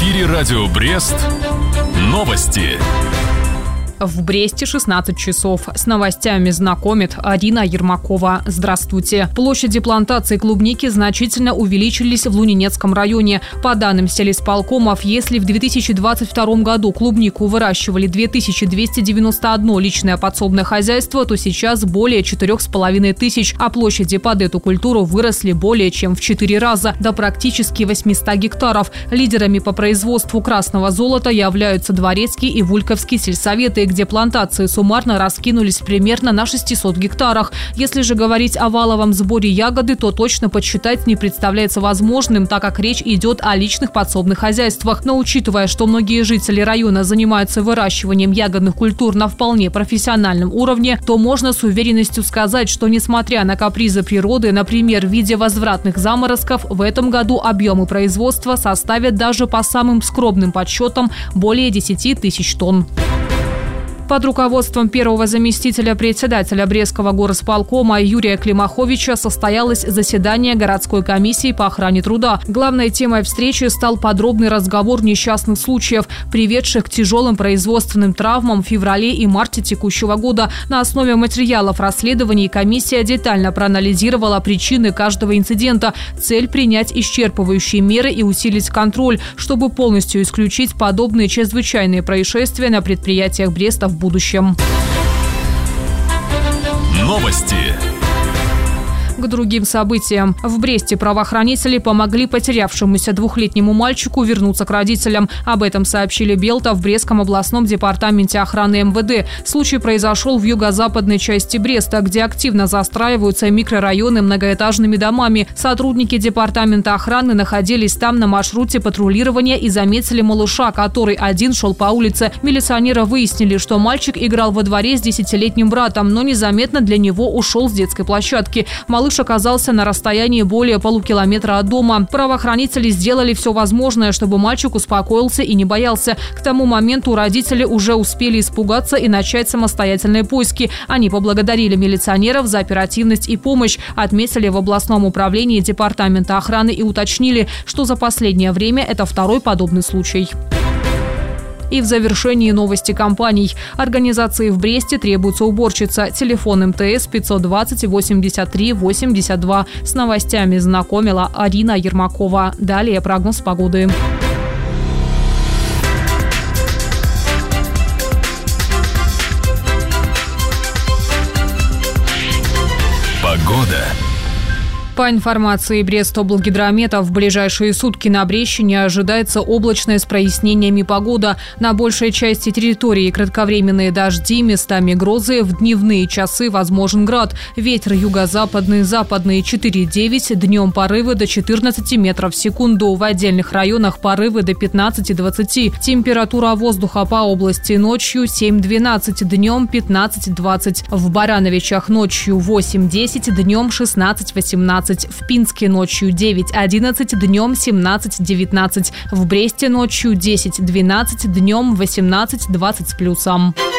эфире радио Брест. Новости. В Бресте 16 часов. С новостями знакомит Арина Ермакова. Здравствуйте. Площади плантаций клубники значительно увеличились в Лунинецком районе. По данным сельисполкомов, если в 2022 году клубнику выращивали 2291 личное подсобное хозяйство, то сейчас более 4500, а площади под эту культуру выросли более чем в 4 раза, до практически 800 гектаров. Лидерами по производству красного золота являются Дворецкий и Вульковский сельсоветы, где плантации суммарно раскинулись примерно на 600 гектарах. Если же говорить о валовом сборе ягоды, то точно подсчитать не представляется возможным, так как речь идет о личных подсобных хозяйствах. Но учитывая, что многие жители района занимаются выращиванием ягодных культур на вполне профессиональном уровне, то можно с уверенностью сказать, что несмотря на капризы природы, например, в виде возвратных заморозков, в этом году объемы производства составят даже по самым скромным подсчетам более 10 тысяч тонн. Под руководством первого заместителя председателя Брестского горосполкома Юрия Климаховича состоялось заседание городской комиссии по охране труда. Главной темой встречи стал подробный разговор несчастных случаев, приведших к тяжелым производственным травмам в феврале и марте текущего года. На основе материалов расследований комиссия детально проанализировала причины каждого инцидента. Цель – принять исчерпывающие меры и усилить контроль, чтобы полностью исключить подобные чрезвычайные происшествия на предприятиях Бреста в будущем. Новости. К другим событиям. В Бресте правоохранители помогли потерявшемуся 2-летнему мальчику вернуться к родителям. Об этом сообщили Белта в Брестском областном департаменте охраны МВД. Случай произошел в юго-западной части Бреста, где активно застраиваются микрорайоны многоэтажными домами. Сотрудники департамента охраны находились там на маршруте патрулирования и заметили малыша, который один шел по улице. Милиционеры выяснили, что мальчик играл во дворе с 10-летним братом, но незаметно для него ушел с детской площадки. Малыш оказался на расстоянии более полукилометра от дома. Правоохранители сделали все возможное, чтобы мальчик успокоился и не боялся. К тому моменту родители уже успели испугаться и начать самостоятельные поиски. Они поблагодарили милиционеров за оперативность и помощь, отметили в областном управлении департамента охраны и уточнили, что за последнее время это второй подобный случай. И в завершении новости компаний. Организации в Бресте требуется уборщица. Телефон МТС 520 83 82. С новостями знакомила Арина Ермакова. Далее прогноз погоды. Погода. По информации Брестоблгидромета, в ближайшие сутки на Брещине ожидается облачная с прояснениями погода. На большей части территории кратковременные дожди, местами грозы, в дневные часы возможен град. Ветер юго-западный, западный 4,9, днем порывы до 14 метров в секунду. В отдельных районах порывы до 15-20. Температура воздуха по области ночью 7-12, днем 15-20. В Барановичах ночью 8-10, днем 16-18. В Пинске ночью 9-11, днем 17-19. В Бресте ночью 10-12, днем 18-20 с плюсом.